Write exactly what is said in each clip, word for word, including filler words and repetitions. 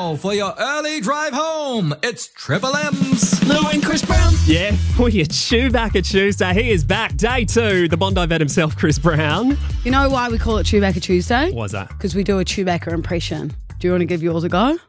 Now, for your early drive home, it's Triple M's Lou and Chris Brown. Yeah, for your Chewbacca Tuesday. He is back. Day two. The Bondi vet himself, Chris Brown. You know why we call it Chewbacca Tuesday? What's that? Because we do a Chewbacca impression. Do you want to give yours a go?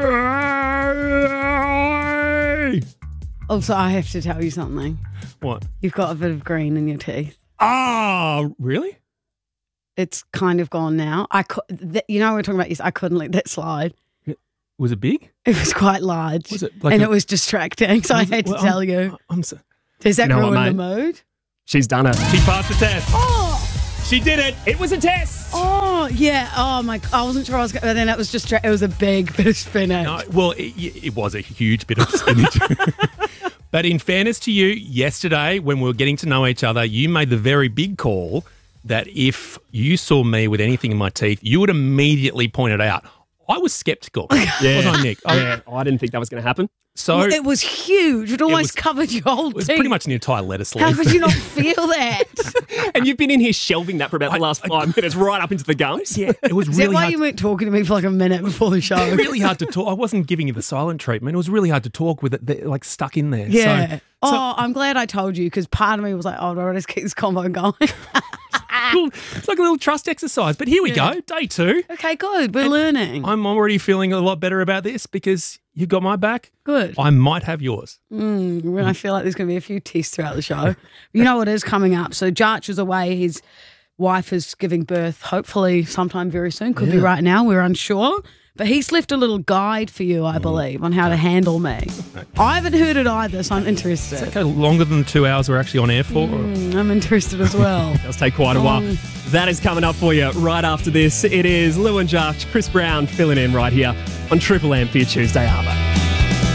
Also, I have to tell you something. What? You've got a bit of green in your teeth. Oh, really? It's kind of gone now. I cou- th- you know what we're talking about is I couldn't let that slide. Was it big? It was quite large. Was it like and a- it was distracting, so I had to Well, tell I'm- you. I'm so- Does that You know what, ruin the mate? mood? She's done it. She passed the test. Oh, She did it. It was a test. oh, yeah. Oh my! I wasn't sure I was. Going, then it was just. It was a big bit of spinach. No, well, it, it was a huge bit of spinach. But in fairness to you, yesterday when we were getting to know each other, you made the very big call that if you saw me with anything in my teeth, you would immediately point it out. I was sceptical. Yeah. Wasn't I, Nick? I- Yeah, I didn't think that was going to happen. So Well, it was huge. It almost was- covered your whole it was teeth. pretty much an entire lettuce leaf. How could you not feel that? And you've been in here shelving that for about I- the last I- five minutes, right up into the gums. Yeah, it was Is really that why hard. you weren't talking to me for like a minute before the show? really hard to talk. I wasn't giving you the silent treatment. It was really hard to talk with it there, like stuck in there. Yeah. So, oh, I'm glad I told you because part of me was like, oh, do I just keep this combo going? well, it's like a little trust exercise. But here we Yeah. go, day two. Okay, good. We're learning. I'm already feeling a lot better about this because you've got my back. Good. I might have yours. Mm, I feel like there's going to be a few tests throughout the show. You know what is coming up. So Jarch is away. His wife is giving birth, hopefully sometime very soon. Could be Yeah. right now. We're unsure. But he's left a little guide for you, I believe, on how to handle me. I haven't heard it either, so I'm interested. Okay, longer than the two hours we're actually on air for. or- Mm, I'm interested as well. It does take quite a while. That is coming up for you right after this. It is Lou and Jarch, Chris Brown filling in right here on Triple M for your Tuesday Arvo.